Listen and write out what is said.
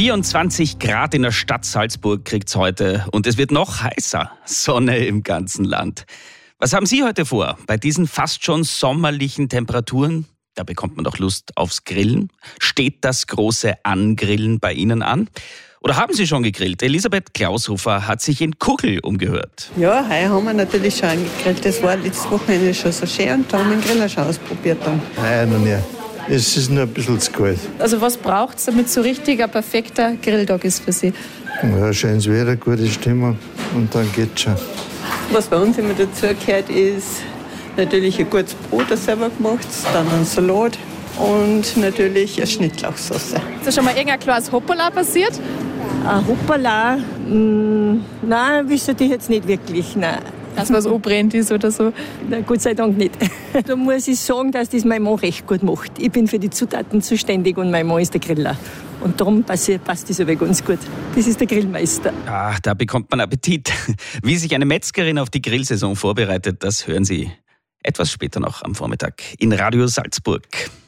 24 Grad in der Stadt Salzburg kriegt's heute und es wird noch heißer. Sonne im ganzen Land. Was haben Sie heute vor bei diesen fast schon sommerlichen Temperaturen? Da bekommt man doch Lust aufs Grillen. Steht das große Angrillen bei Ihnen an? Oder haben Sie schon gegrillt? Elisabeth Klaushofer hat sich in Kugel umgehört. Ja, heute haben wir natürlich schon gegrillt. Das war letztes Wochenende schon so schön und da haben wir den Griller schon ausprobiert. Nein, noch nie. Es ist nur ein bisschen zu kalt. Also was braucht es, damit so richtig ein perfekter Grilltag ist für Sie? Ja, schönes Wetter, gute Stimmung und dann geht's schon. Was bei uns immer dazu gehört, ist natürlich ein gutes Brot, das selber gemacht, dann ein Salat und natürlich eine Schnittlauchsauce. Ist da schon mal irgendein kleines Hoppala passiert? Ein Hoppala? Nein, wüsste ich jetzt nicht wirklich. Nein. Dass was anbrennt ist oder so? Na, Gott sei Dank nicht. Da muss ich sagen, dass das mein Mann recht gut macht. Ich bin für die Zutaten zuständig und mein Mann ist der Griller. Und darum passt das aber ganz gut. Das ist der Grillmeister. Ach, da bekommt man Appetit. Wie sich eine Metzgerin auf die Grillsaison vorbereitet, das hören Sie etwas später noch am Vormittag in Radio Salzburg.